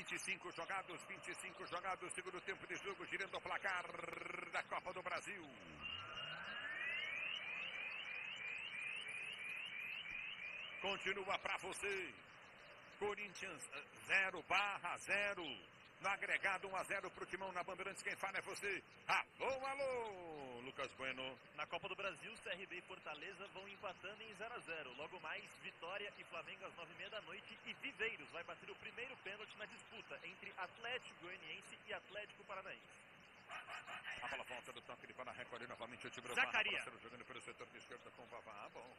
25 jogados, segundo tempo de jogo, girando o placar da Copa do Brasil. Continua para você. Corinthians 0/0. No agregado 1-0 pro Timão na Bandeirantes. Quem fala é você. Alô, Lucas Bueno. Na Copa do Brasil, CRB e Fortaleza vão empatando em 0-0. Logo mais, Vitória e Flamengo às 9h30 da noite. E Viveiros vai bater o primeiro pênalti na disputa entre Atlético Goianiense e Atlético Paranaense. A bola volta do toque de bola, recolhe novamente o time. Zacaria. Jogando pelo setor de esquerda com o Vavá. Bom.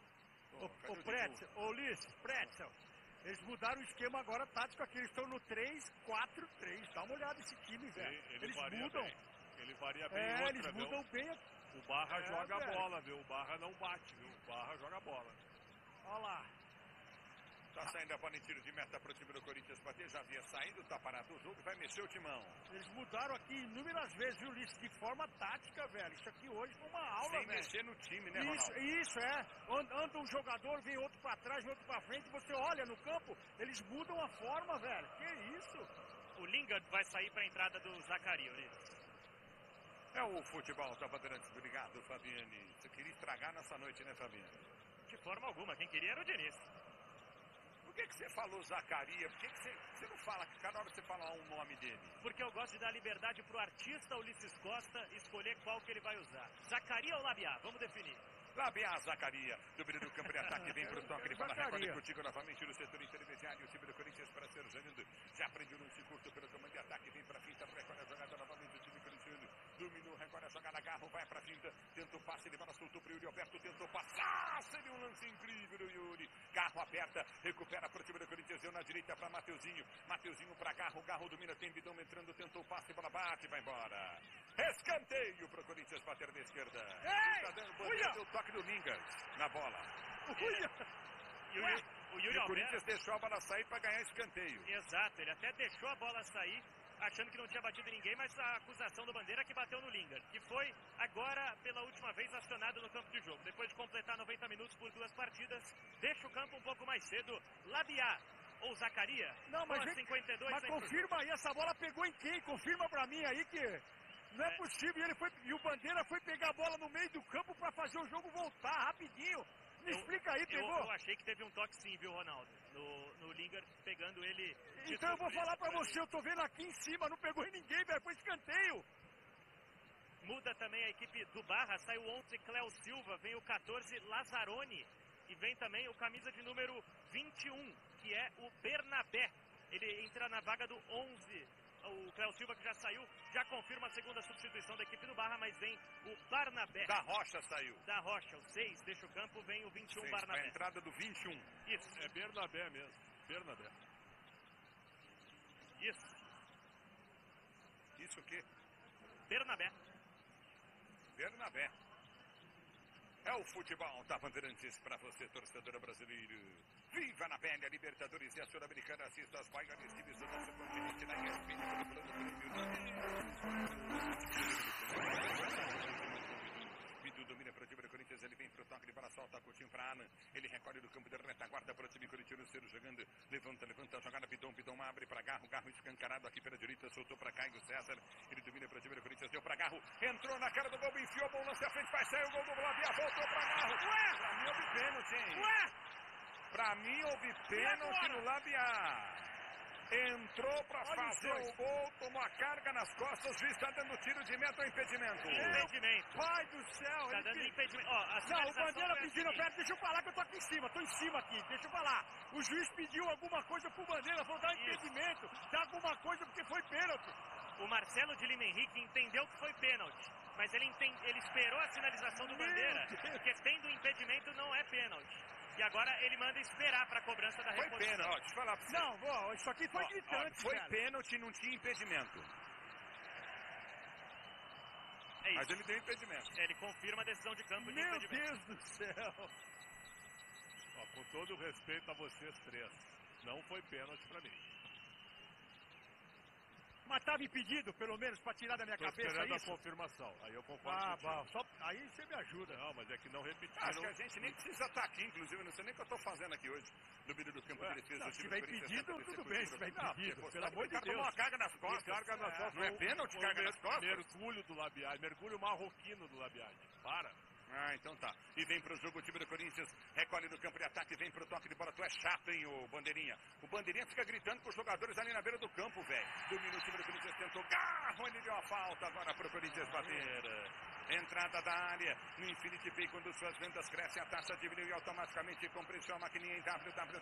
O Pretzel, o Ulisses, Pretzel. Eles mudaram o esquema agora tático aqui. Eles estão no 3-4-3. Dá uma olhada nesse time, velho. Eles mudam. Bem. Ele varia bem. Eles mudam bem. O Barra joga a bola, viu? O Barra não bate, viu? O Barra joga a bola. Olha lá. Tá saindo a bola em tiro de meta pro time do Corinthians bater. Já havia saído, tá parado o jogo, vai mexer o timão. Eles mudaram aqui inúmeras vezes, viu, Ulisses? De forma tática, velho. Isso aqui hoje foi uma aula, sem velho. mexer no time, né, Ronaldo? Isso, é. Anda um jogador, vem outro pra trás, vem outro pra frente. Você olha no campo, eles mudam a forma, velho. Que isso? O Lingard vai sair pra entrada do Zacaria, Ulisses. É o futebol da Bandeirantes. Obrigado, Fabiane. Você queria estragar nessa noite, né, Fabiane? De forma alguma. Quem queria era o Diniz. Por que você falou Zacaria? Por que você não fala, cada hora você fala um nome dele? Porque eu gosto de dar liberdade pro artista Ulisses Costa escolher qual que ele vai usar. Zacaria ou Labiá? Vamos definir. Labiá, Zacaria. Domínio do campo de ataque, vem pro toque de bola. Recolhe contigo novamente no setor intermediário. O time do Corinthians para ser jogando. Já aprendeu no curto pelo comando de ataque, vem pra finta, recolhe a jogada novamente. O time corintiano dominou, recolhe a jogada, Garro, vai pra finta. Tenta o passe, ele bola soltou pro Yuri Alberto, tentou passar. Seria um lance incrível do Yuri. Garro aperta, recupera pro time do Corinthians, deu na direita pra Mateuzinho. Mateuzinho pra Garro, Garro domina, tem bidão entrando, tentou o passe, bola bate, vai embora. Escanteio pro Corinthians bater na esquerda. Tá dando bandeira, o toque do Lingard na bola. O Yuri Alberto. O Corinthians deixou a bola sair pra ganhar escanteio. Exato, ele até deixou a bola sair, achando que não tinha batido ninguém, mas a acusação do Bandeira que bateu no Lingard, que foi agora pela última vez acionado no campo de jogo. Depois de completar 90 minutos por 2 partidas, deixa o campo um pouco mais cedo. Labiá ou Zacaria? Não, mas, 52, mas confirma aí, essa bola pegou em quem? Confirma pra mim aí que não é possível. E o Bandeira foi pegar a bola no meio do campo pra fazer o jogo voltar rapidinho. Me explica aí, pegou? Eu achei que teve um toque sim, viu, Ronaldo? No Lingard, pegando ele... Então eu vou falar pra você, eu tô vendo aqui em cima, não pegou em ninguém, velho, foi escanteio. Muda também a equipe do Barra, sai o 11, Cléo Silva, vem o 14, Lazzaroni, e vem também o camisa de número 21, que é o Bernabé. Ele entra na vaga do 11, o Cléo Silva, que já saiu, já confirma a segunda substituição da equipe do Barra, mas vem o Barnabé. Da Rocha saiu. Da Rocha, o 6, deixa o campo, vem o 21, 6, Barnabé. A entrada do 21. Isso. É Bernabé mesmo, Bernabé. Isso. Isso o quê? Bernabé. Bernabé. É o futebol da Bandeirantes para você, torcedor brasileiro. Viva na pele a Libertadores e a Sul-Americana. Assista as maiores times do nosso continente na ESPN pelo Vidu domina para o time do Corinthians, ele vem para o toque de bola, solta, Coutinho para Alan, ele recolhe do campo de retaguarda para o time corintiano, Ciro jogando, levanta a jogada, Pidão abre para Garro, Garro escancarado aqui pela direita, soltou para Caio César, ele domina para o time do Corinthians, deu para Garro, entrou na cara do gol, enfiou, bom lance à frente, vai sair o gol do Labiá, voltou para Garro, pra mim houve pênalti, hein? Pra mim houve pênalti no Labiá. Entrou pra fazer o gol, tomou a carga nas costas, o juiz está dando tiro de meta ou impedimento? Impedimento. Pai do céu. Tá dando impedimento. Ó, não, o Bandeira pedindo, deixa eu falar que eu tô aqui em cima, tô em cima aqui, deixa eu falar. O juiz pediu alguma coisa pro Bandeira, vou dar impedimento, dá alguma coisa porque foi pênalti. O Marcelo de Lima Henrique entendeu que foi pênalti, mas ele esperou a sinalização do Bandeira, porque tendo impedimento não é pênalti. E agora ele manda esperar para a cobrança da reposição. Foi pênalti, deixa eu falar pra você. Não, isso aqui foi gritante, foi pênalti e não tinha impedimento. É isso. Mas ele deu impedimento. Ele confirma a decisão de campo de impedimento. Meu Deus do céu. Ó, com todo o respeito a vocês três, não foi pênalti para mim. Mas estava impedido, pelo menos, para tirar da minha cabeça esperando isso? a confirmação. Aí eu concordo contigo. Só, aí você me ajuda. Não, mas é que não repetiram. Acho que a gente nem precisa estar aqui, inclusive, eu não sei nem o que eu estou fazendo aqui hoje, no vídeo do campo de defesa. Não, se tiver impedido, tudo bem, se tiver impedido, pelo amor de Deus. Tomou uma carga nas costas. Carga nas costas. Não é pênalti, carga nas costas? Mergulho do Labiade, mergulho marroquino do Labiade. Para. Ah, então tá. E vem pro jogo o time do Corinthians, recolhe no campo de ataque, vem pro toque de bola. Tu é chato, hein, o Bandeirinha? O Bandeirinha fica gritando com os jogadores ali na beira do campo, velho. Domina o time do Corinthians, tentou Garro, ele deu a falta agora pro Corinthians bater. Entrada da área, no Infinity Pay, quando suas vendas crescem, a taxa diminui automaticamente. Compre sua maquininha em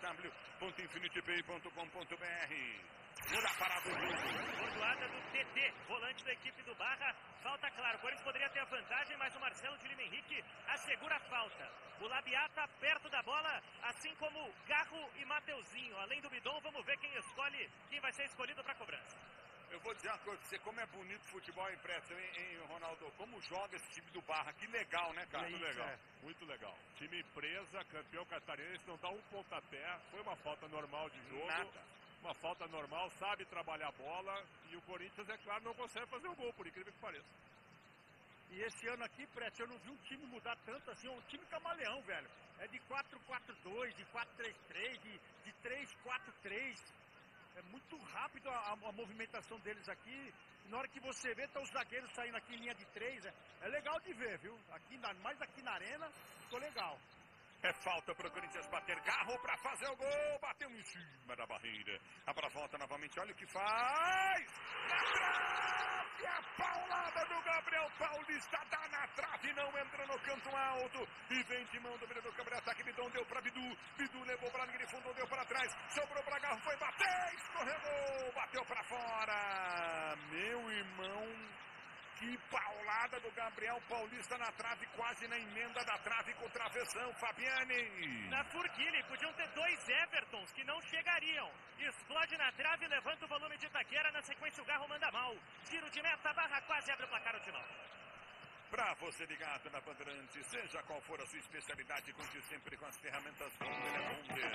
www.infinitepay.com.br. Muda a parada do jogo. Bordoada do TT, volante da equipe do Barra. Falta, claro. O Corinthians poderia ter a vantagem, mas o Marcelo de Lima Henrique assegura a falta. O Labiá tá perto da bola, assim como Garro e Mateuzinho. Além do Bidon, vamos ver quem vai ser escolhido para cobrança. Eu vou dizer uma coisa pra você, como é bonito o futebol impresso, hein, Ronaldo? Como joga esse time do Barra, que legal, né, cara? Muito legal, muito legal. Time empresa, campeão catarinense, não dá um pontapé, foi uma falta normal de jogo. Nada. Uma falta normal, sabe trabalhar a bola, e o Corinthians, é claro, não consegue fazer o gol, por incrível que pareça. E esse ano aqui, Preto, eu não vi um time mudar tanto assim, um time camaleão, velho. É de 4-4-2, de 4-3-3, de 3-4-3. É muito rápido a movimentação deles aqui. Na hora que você vê, tá os zagueiros saindo aqui em linha de 3. É legal de ver, viu? Mais aqui na arena, ficou legal. É falta para o Corinthians bater. Garro para fazer o gol. Bateu em cima da barreira. Para volta novamente. Olha o que faz. Na trave. A paulada do Gabriel Paulista. Dá na trave. Não entra no canto alto. E vem de mão do campo de ataque. Bidon deu para Bidu. Bidu levou para a linha de fundo. Deu para trás. Sobrou para Garro. Foi bater. Escorregou. Bateu para fora. Meu irmão. Que paulada do Gabriel Paulista na trave, quase na emenda da trave com travessão, Fabiane. Na Furquilha, podiam ter 2 Evertons que não chegariam. Explode na trave, levanta o volume de Itaquera, na sequência o Garro manda mal. Tiro de meta, Barra quase abre o placar o timão. Pra você ligado na Bandeirantes, seja qual for a sua especialidade, conte sempre com as ferramentas Bonder.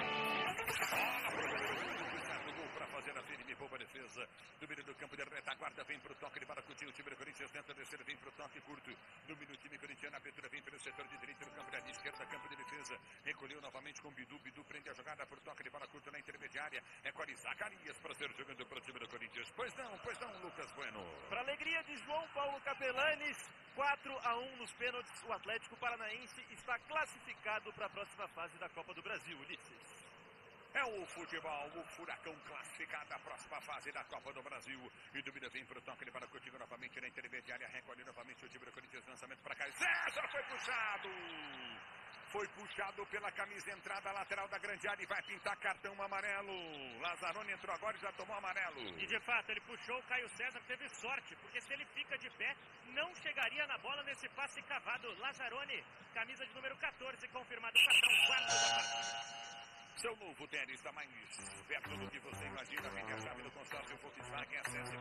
Bola gol para fazer a firme boa defesa. Domínio do campo de retaguarda, vem pro toque de Baracutinho. O time do Corinthians tenta descer, vem pro toque curto. Domínio o time corintiano, a abertura vem pelo setor de direita, no campo de esquerda, campo de defesa. Recolheu novamente com Bidu. Bidu prende a jogada pro toque de bola curta na intermediária. É Cori Zacarias para ser jogando pro time do Corinthians. Pois não, Lucas Bueno. Para alegria de João Paulo Capelanes, 4-1 nos pênaltis. O Atlético Paranaense está classificado para a próxima fase da Copa do Brasil, Ulisses. É o futebol, o Furacão classificado à próxima fase da Copa do Brasil. E dúvida vem para o toque de Baracutinho novamente na intermediária. Recolhe novamente o time do Corinthians. Lançamento para cá. César foi puxado. Foi puxado pela camisa entrada lateral da grande área e vai pintar cartão amarelo. Lazzaroni entrou agora e já tomou amarelo. E de fato, ele puxou o Caio César, teve sorte, porque se ele fica de pé, não chegaria na bola nesse passe cavado. Lazzaroni, camisa de número 14, confirmado o cartão quarto da partida. Seu novo tênis está mais perto do que você imagina. Vem a chave do consórcio Volkswagen. Acesse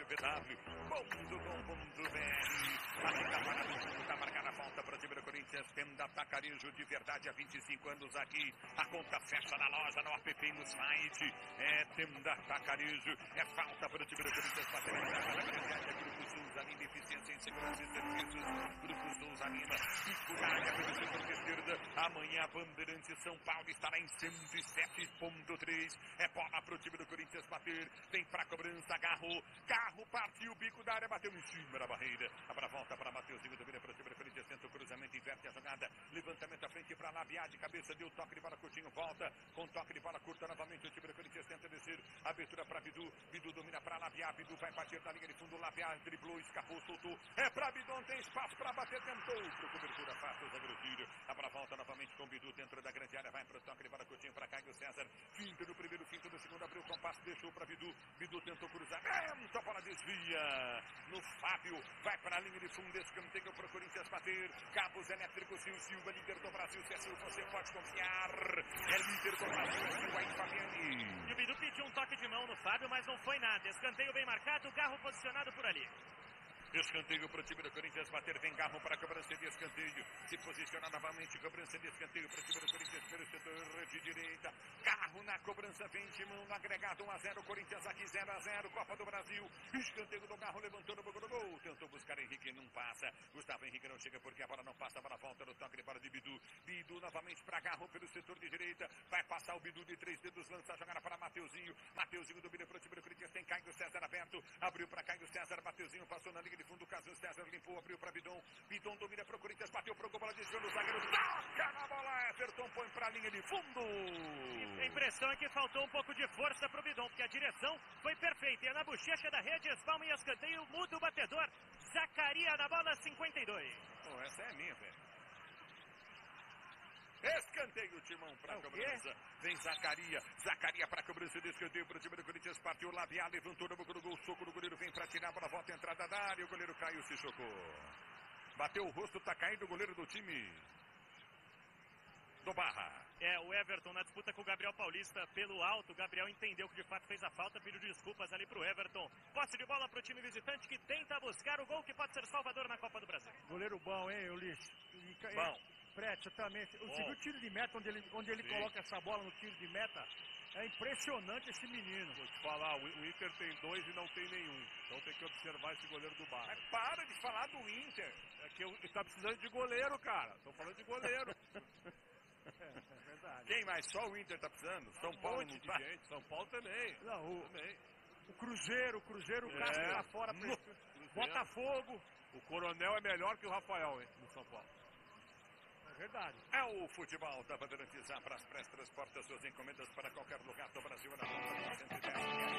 consórciovw.com.br. Aqui está parado o jogo, está marcada a falta para o time do Corinthians. Tenda Atacarejo de verdade há 25 anos aqui. A conta fecha na loja, no app e no site. É Tenda Atacarejo. É falta para o time do Corinthians. Bater na entrada da grande área. Grupo Souza Lima, eficiência em segurança e serviços. Grupo Souza Lima, pico na área pelo setor de esquerda. Amanhã a Bandeirantes São Paulo estará em 107.3. É bola para o time do Corinthians bater. Tem para cobrança, Garro partiu o bico da área, bateu em cima da barreira. Para volta para Mateuzinho, domina para o time do Corinthians, tenta o cruzamento, inverte a jogada. Levantamento à frente para Labiá, de cabeça, deu toque de bola curtinho, volta com toque de bola curta novamente. O time do Corinthians tenta descer, abertura para Bidu. Bidu domina para Labiá, Bidu vai bater na linha de fundo. Labiá driblou, escapou, soltou. É para Bidon, tem espaço para bater, tentou. Pro cobertura fácil, zagueiro tiro. Para volta novamente com Bidu dentro da grande área, vai para o toque de bola curtinho para Caio César. Finta do primeiro, finta do segundo, abriu o compasso, deixou para Bidu. Bidu tentou cruzar, a bola desvia no Fábio, vai para a linha de fundo, escanteio para o Corinthians bater. Cabos elétricos, Silva, líder do Brasil. Se é Silva, você pode confiar. É líder do Brasil, Silva e Fabiane. E o Bidu pediu um toque de mão no Fábio, mas não foi nada. Escanteio bem marcado, Garro posicionado por ali. Escanteio para o time do Corinthians bater. Vem Garro para a cobrança de escanteio. Se posiciona novamente. Cobrança de escanteio para o time do Corinthians pelo setor de direita. Garro na cobrança. Vem Timão no agregado 1-0. Corinthians aqui 0-0. Copa do Brasil. Escanteio do Garro. Levantou no boca do gol. Tentou buscar Henrique. Não passa. Gustavo Henrique não chega porque a bola não passa para a volta do toque de bola de Bidu. Bidu novamente para Garro pelo setor de direita. Vai passar o Bidu de 3 dedos. Lança a jogada para Mateuzinho. Mateuzinho domina para o time do Corinthians. Tem Caio César aberto. Abriu para Caio César. Mateuzinho passou na linha de fundo. Caso César limpou. Abriu para Bidon. Bidon domina para o Corinthians. Bateu para o gol. Bola desviou no zagueiro. Toca na bola. Everton põe para a linha de fundo. A impressão é que faltou um pouco de força para o Bidon, porque a direção foi perfeita. E é na bochecha da rede. Espalma e escanteio. Muda o batedor. Zacaria na bola 52. Pô, essa é minha, velho. Escanteio, Timão para a cobrança. Vem Zacaria. Zacaria para a cobrança de escanteio para o time do Corinthians. Partiu o Labiá, levantou no boca do gol. Soco do goleiro, vem para tirar para a volta, entrada da área. O goleiro caiu, se chocou. Bateu o rosto, tá caindo o goleiro do time do Barra. O Everton na disputa com o Gabriel Paulista pelo alto. O Gabriel entendeu que de fato fez a falta, pediu desculpas ali pro Everton. Posse de bola pro time visitante que tenta buscar o gol que pode ser salvador na Copa do Brasil. Goleiro bom, hein, Ulisses? Bom. Prete, também. Você viu o tiro de meta, onde ele coloca essa bola no tiro de meta? É impressionante esse menino. Vou te falar, o Inter tem 2 e não tem nenhum. Então tem que observar esse goleiro do Barra. Mas para de falar do Inter. É que ele tá precisando de goleiro, cara. Tô falando de goleiro. É verdade. Quem mais? Só o Inter tá precisando? São Paulo não tá? Gente, São Paulo também. Não, Também. o Cruzeiro o Castro tá fora. Botafogo. O Coronel é melhor que o Rafael, hein, no São Paulo. É verdade. É o futebol da Bandeirantes Abraspress transporta suas encomendas para qualquer lugar do Brasil. Na Rua 110,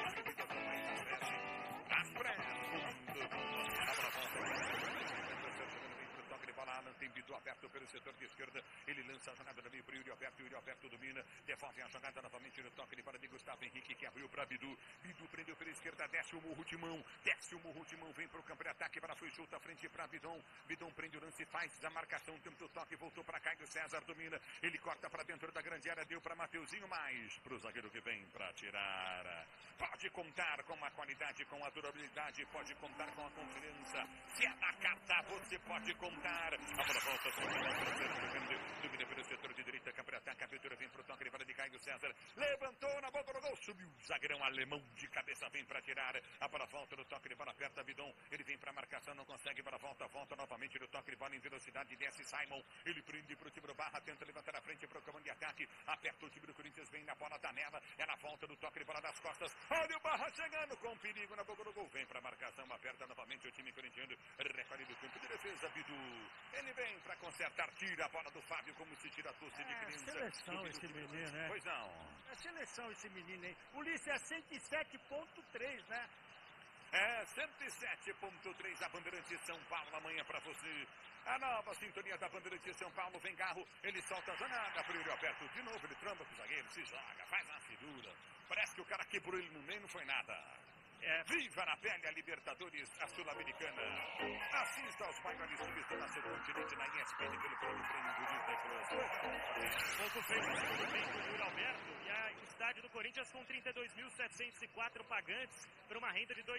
Alan tem Bidu aberto pelo setor de esquerda. Ele lança a jogada ali para o Yuri Alberto domina. Devolve a jogada novamente no toque de bola de Gustavo Henrique, que abriu para Bidu. Bidu prendeu pela esquerda, desce o Murro Timão. Vem para o campo de ataque. Para foi chuta frente para Bidon. Bidon prende o lance, faz a marcação. Tenta o toque, voltou para Caio César, domina. Ele corta para dentro da grande área, deu para Mateuzinho, mais para o zagueiro que vem para tirar. Pode contar com a qualidade, com a durabilidade, pode contar com a confiança. Se é na carta, você pode contar. A bola volta, domina pelo setor de direita, campo de ataque, a abertura vem para o toque de bola de Caio César. Levantou na boca do gol, subiu o zagueirão alemão de cabeça, vem para tirar. A bola volta no toque de bola, aperta Bidon. Ele vem para a marcação, não consegue, bola volta novamente no toque de bola em velocidade, desce Simon. Ele prende para o time do Barra, tenta levantar a frente para o comando de ataque. Aperta o time do Corinthians, vem na bola da Nela. É na volta do toque de bola das costas. Olha o Barra chegando com perigo na boca do gol. Vem para a marcação, aperta novamente o time corintiano. Recolhe do campo de defesa, Bidu. Ele vem para consertar, tira a bola do Fábio como se tira a tosse de criança. Seleção esse menino, né? Pois não. É seleção esse menino, hein? Ulisses é 107.3, né? É 107.3 a Bandeirante São Paulo amanhã para você. A nova sintonia da Bandeirante São Paulo. Vem Garro, ele solta a jogada para o Yuri Alberto. De novo ele tramba com o zagueiro, se joga, faz uma figura. Parece que o cara quebrou ele no meio, não foi nada. Viva na pele a Libertadores, a Sul-Americana. Assista aos maiores times do nosso continente na ESPN pelo Prêmio do Disney Plus. Ponto feito no segundo tempo do Yuri Alberto. E a estádio do Corinthians com 32.704 pagantes para uma renda de R$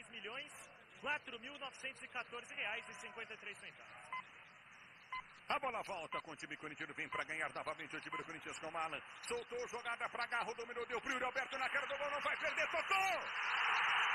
2.4.914,53. A bola volta com o time corintiano, vem para ganhar novamente o time do Corinthians com o Alan. Soltou jogada para Garro, dominou, deu pro Yuri Alberto na cara do gol, não vai perder, tocou!